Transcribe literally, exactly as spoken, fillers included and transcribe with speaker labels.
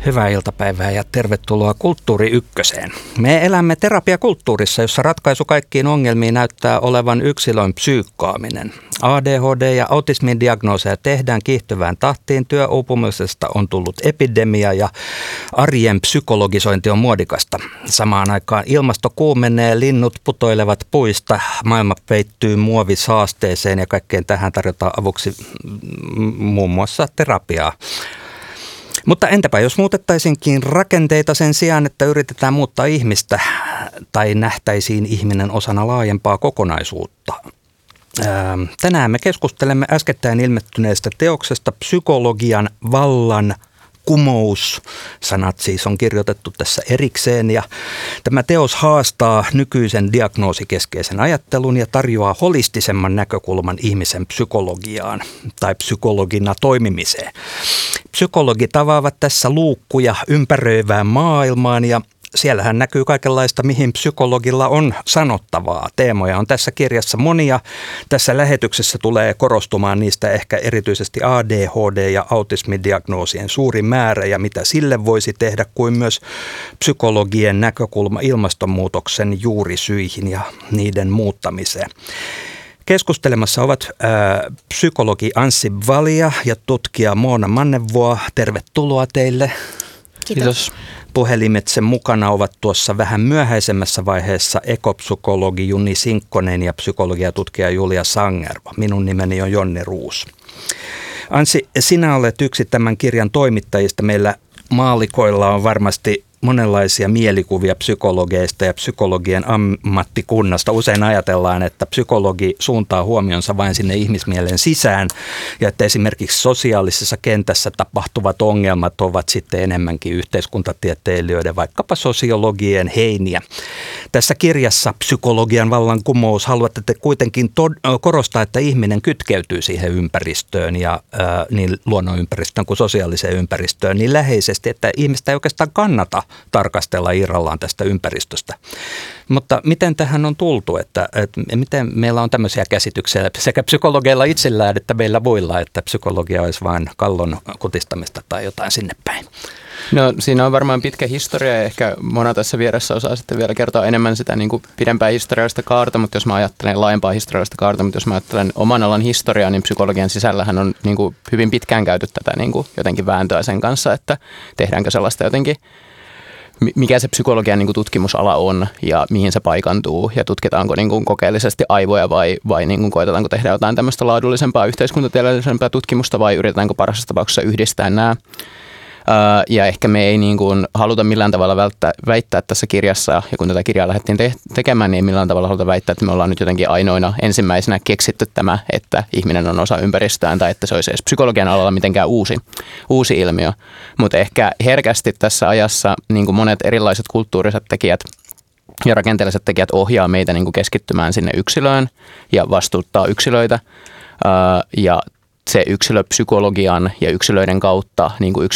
Speaker 1: Hyvää iltapäivää ja tervetuloa Kulttuuri Ykköseen. Me elämme terapiakulttuurissa, jossa ratkaisu kaikkiin ongelmiin näyttää olevan yksilön psyykkaaminen. A D H D ja autismin diagnooseja tehdään kiihtyvään tahtiin, työuupumisesta on tullut epidemia ja arjen psykologisointi on muodikasta. Samaan aikaan ilmasto kuumenee, linnut putoilevat puista, maailma peittyy muovisaasteeseen ja kaikkeen tähän tarjotaan avuksi muun muassa terapiaa. Mutta entäpä jos muutettaisinkin rakenteita sen sijaan, että yritetään muuttaa ihmistä tai nähtäisiin ihminen osana laajempaa kokonaisuutta? Tänään me keskustelemme äskettäin ilmestyneestä teoksesta Psykologian vallan kumous. Sanat siis on kirjoitettu tässä erikseen ja tämä teos haastaa nykyisen diagnoosikeskeisen ajattelun ja tarjoaa holistisemman näkökulman ihmisen psykologiaan tai psykologina toimimiseen. Psykologit avaavat tässä luukkuja ympäröivään maailmaan ja siellähän näkyy kaikenlaista, mihin psykologilla on sanottavaa. Teemoja on tässä kirjassa monia. Tässä lähetyksessä tulee korostumaan niistä ehkä erityisesti A D H D- ja autismidiagnoosien suuri määrä ja mitä sille voisi tehdä, kuin myös psykologien näkökulma ilmastonmuutoksen juurisyihin ja niiden muuttamiseen. Keskustelemassa ovat ää, psykologi Anssi Valja ja tutkija Moona Mannevoa. Tervetuloa teille.
Speaker 2: Kiitos.
Speaker 1: Puhelimetsen mukana ovat tuossa vähän myöhäisemmässä vaiheessa ekopsykologi Juni Sinkkonen ja psykologiatutkija Julia Sangerva. Minun nimeni on Jonni Ruus. Anssi, sinä olet yksi tämän kirjan toimittajista. Meillä maalikoilla on varmasti monenlaisia mielikuvia psykologeista ja psykologien ammattikunnasta. Usein ajatellaan, että psykologi suuntaa huomionsa vain sinne ihmismielen sisään ja että esimerkiksi sosiaalisessa kentässä tapahtuvat ongelmat ovat sitten enemmänkin yhteiskuntatieteilijöiden, vaikkapa sosiologien heiniä. Tässä kirjassa Psykologian vallankumous haluatte te kuitenkin tod- korostaa, että ihminen kytkeytyy siihen ympäristöön ja äh, niin luonnonympäristöön kuin sosiaaliseen ympäristöön niin läheisesti, että ihmistä ei oikeastaan kannata tarkastella irrallaan tästä ympäristöstä. Mutta miten tähän on tultu, että, että miten meillä on tämmöisiä käsityksiä sekä psykologeilla itsellään että meillä muilla, että psykologia olisi vain kallon kutistamista tai jotain sinne päin?
Speaker 2: No siinä on varmaan pitkä historia ja ehkä Mona tässä vieressä osaa sitten vielä kertoa enemmän sitä niin kuin pidempää historiallista kaarta, mutta jos mä ajattelen laajempaa historiallista kaarta, mutta jos mä ajattelen oman alan historiaa, niin psykologian sisällähän on niin kuin hyvin pitkään käyty tätä niin kuin jotenkin vääntöä sen kanssa, että tehdäänkö sellaista jotenkin, mikä se psykologian niin kuin tutkimusala on ja mihin se paikantuu ja tutkitaanko niin kuin kokeellisesti aivoja vai, vai niin kuin koetetaanko tehdä jotain tämmöistä laadullisempaa, yhteiskuntatieteellisempää tutkimusta vai yritetäänkö parhaassa tapauksessa yhdistää nämä. Ja ehkä me ei niin kuin haluta millään tavalla välttää, väittää tässä kirjassa, ja kun tätä kirjaa lähdettiin te- tekemään, niin millään tavalla haluta väittää, että me ollaan nyt jotenkin ainoina ensimmäisenä keksitty tämä, että ihminen on osa ympäristöään tai että se olisi edes psykologian alalla mitenkään uusi, uusi ilmiö. Mutta ehkä herkästi tässä ajassa niin kuin monet erilaiset kulttuuriset tekijät ja rakenteelliset tekijät ohjaa meitä niin kuin keskittymään sinne yksilöön ja vastuuttaa yksilöitä ja se yksilöpsykologian ja yksilöiden kautta niin kuin